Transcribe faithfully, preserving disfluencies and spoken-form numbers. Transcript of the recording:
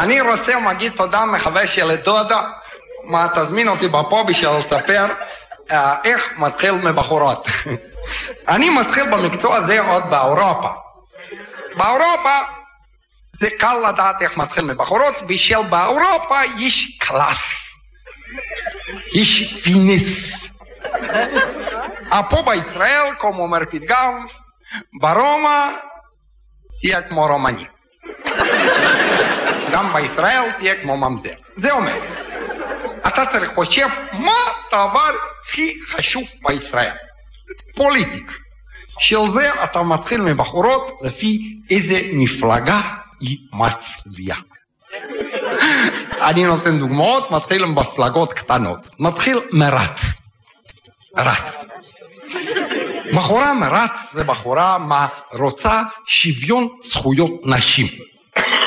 אני רוצה להגיד תודה מחווה של דודה, מה תזמין אותי בפה בשביל לספר איך מתחיל מבחורות. אני מתחיל במקצוע הזה עוד באירופה. באירופה זה קל לדעת איך מתחיל מבחורות, בשביל באירופה יש קלאס, יש פינס. פה בישראל, כמו אומר פתגם, ברומא תהיה כמו רומני. גם בישראל תהיה כמו ממזר. זה אומר, אתה צריך חושב מה הדבר הכי חשוב בישראל. פוליטיקה. של זה אתה מתחיל מבחורות לפי איזה מפלגה היא מצביעה. אני נותן דוגמאות, מתחיל עם מפלגות קטנות. מתחיל מרץ. רץ. בחורה מרץ זה בחורה מה רוצה שוויון זכויות נשים.